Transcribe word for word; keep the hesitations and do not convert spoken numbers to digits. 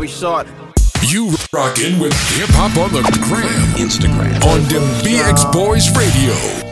we saw it. You rockin' with hip hop on the gram, Instagram, on them B X Boys Radio.